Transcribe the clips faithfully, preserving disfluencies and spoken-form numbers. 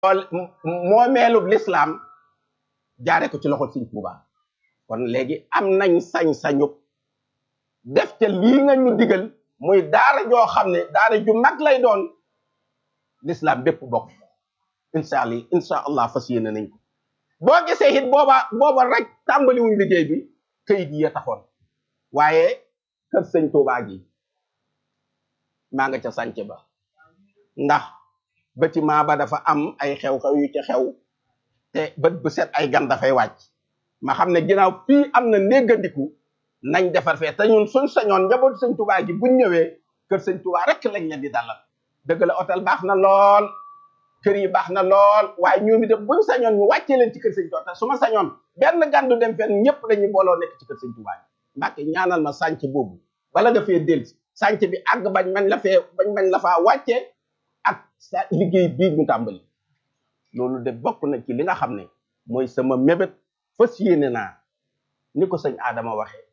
moomeelub lislaam jaare ko ci loxol Sëñ Tuubaa kon léegi am nañ sañ-sañu def te lii nga ñu digal muy daara joo xam ne daara ju mag lay doon lislaam bépp bokk incha allah incha allah fas yéene nañ ko boo gisee it booba booba rek tàmbaliwuñ liggéey bi këyit yi ya taxoon waaye kër Sëñ Tuubaa gi maa nga ca sànc ba ndax bâtiment ba dafa am ay xew-xew yu ca xew te bët bu set ay gan dafay wàcc ma xam ne ginnaaw fii am na néggandiku nañ defar fee te ñun suñ sañoon njabootu Sëñ Tuubaa gi buñ ñëwee kër Sëñ Tuubaa rek lañ leen di dalal dëgg la hôtel baax na lool kër yi baax na lool waaye ñoom itam buñ sañoon ñu wàccee leen ci kër Sëñ Tuubaa te su ma sañoon benn gan du dem fenn ñëpp dañuy booloo nekk ci kër Sëñ Tuubaa gi Mbàkke ñaanal ma sànc boobu bala nga fee del sànc bi àgg bañ mañ la fee bañ mañ la faa wàcce ak sa liggéey bii ñu tàmbali loolu de bokk na ci li nga xam ne mooy sama mébét fas yéene naa ni ko sëñ Adama waxee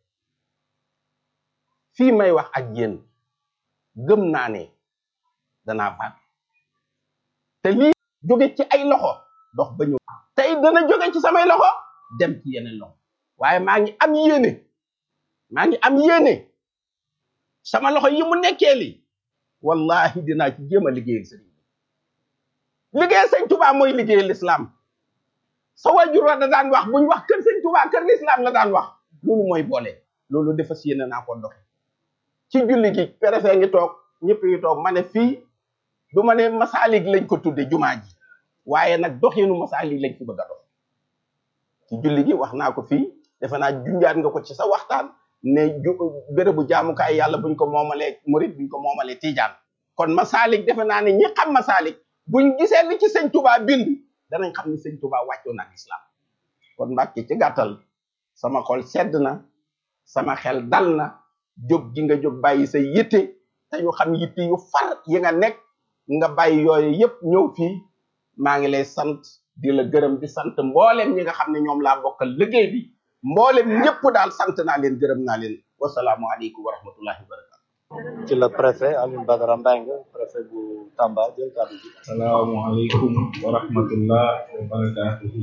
fii may wax ak yéen gëm naa ne danaa faat te lii jóge ci ay loxo dox ba ñëw tey dana jóge ci samay loxo dem ci yeneen loxo waaye maa ngi am yéene maa ngi am yéene sama loxo yi mu nekkee li wallahi dinaa ci jéem a liggéeyal sëriñ bi liggéeyal Sëñ Tuubaa mooy liggéeyal lislaam sa wajur wa da daan wax buñ wax kër Sëñ Tuubaa kër lislaam la daan wax loolu mooy boole loolu dafa yéene naa ko doxe ci julli gi préfet ngi toog ñëpp ngi toog ma ne fii du ma ne masaalik lañ ko tudde jumaa ji waaye nag doxinu masaalik lañ fi bëgg a dox ci julli gi wax naa ko fii defe naa junjaat nga ko ci sa waxtaan ne ju bérébu jaamukaay yàlla buñ ko moomalee murit buñ ko moomalee tijaan kon masaalik defe naa ne ñi xam masaalik buñ gisee li ci Sëñ Tuubaa bind danañ xam ni Sëñ Tuubaa wàccoo na ak islam kon Mbàkke ci gàttal sama xol sedd na sama xel dal na jóg gi nga jóg bàyyi sa yitte te ñu xam yitte yu far yi nga nekk nga bàyyi yooyu yëpp ñëw fii maa ngi lay sant di la gërëm di sant mboolem ñi nga xam ne ñoom laa bokkal liggéey bi mboolem ñëpp daal sant naa leen gërëm naa leen wasalaamu aleykum wa rahmatullahi wa barakatu ci la préfet Alioune Badara Mbengue préfet bu Tamba jël kàddu gi. salaamu aleykum wa rahmatullah wa barakatuhu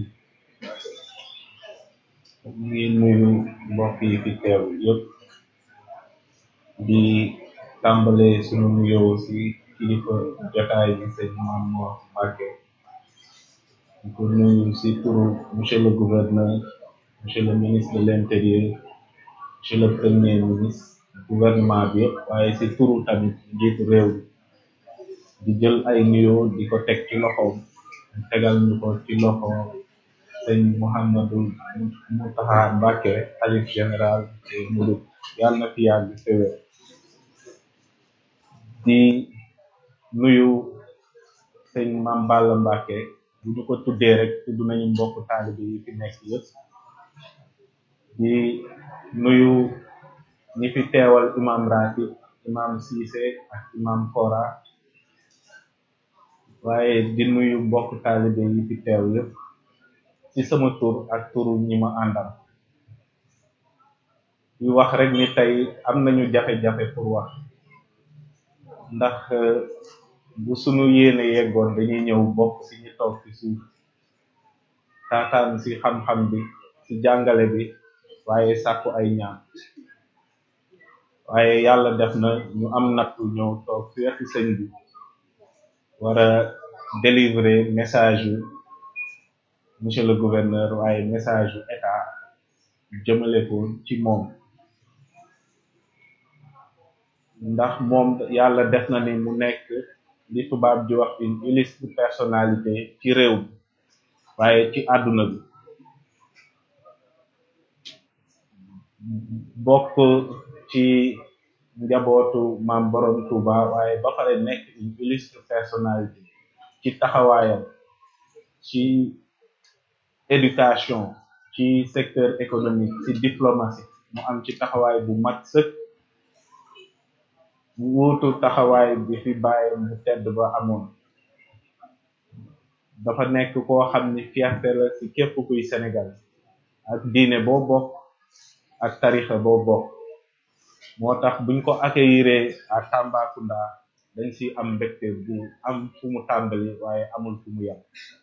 ñu ngi nuyu mbokk yi fi teew yëpp di tàmbale sunu nuyoo si kilifa jotaay bi sëñ Mame Mor Mbacke di ko nuyu si turu monsieur le gouverneur monsieur le ministre de l'intérieur monsieur le premier ministre gouvernement bi yëpp waaye si turu tamit njiitu réew di jël ay nuyoo di ko teg ci loxoom tegal ñu ko ci loxo sëñ Mouhamadou Mountakha Mbacké xalif général des mourides yàlla na fi yàgg te wér di nuyu sëñ Mame Balla Mbacké bu ñu ko tuddee rek tudd nañu mbokk taalibe yi fi nekk yëpp di nuyu ñi fi teewal imam ratib imam Cissé ak imam Kora waaye di nuyu mbokk taalibe yi fi teew yëpp ci sama tur ak turu ñi ma àndal di wax rek ni tey am nañu jafe-jafe pour wax ndax bu sunu yéene yeggoon dañuy ñëw bokk ci ñi toog ci suuf taataan ci xam-xam bi ci jàngale bi waaye sàkku ay ñaan waaye yàlla def na ñu am nattu ñëw toog ci wetu sëñ bi war a délivrer message yu monsieur le gouverneur waaye message yu état jëmale ko ci moom ndax moom yàlla def na ni mu nekk li tubaab di wax une illustre personnalité ci réew bi waaye ci àdduna bi bokk ci njabootu maam borom Touba waaye ba pare nekk une illustre personnalité ci taxawaayam ci éducation ci secteur économique ci diplomatie mu am ci taxawaay bu mat sëkk wuutu taxawaay bi fi bàyyam bu tedd ba amoon dafa nekk koo xam ni fierté la ci képp kuy Sénégal ak diine boo bokk ak tarixa boo bokk moo tax buñ ko accueillir à Tambacounda dañ ci am mbégte bu am fu mu tàmbali waaye amul fu mu yem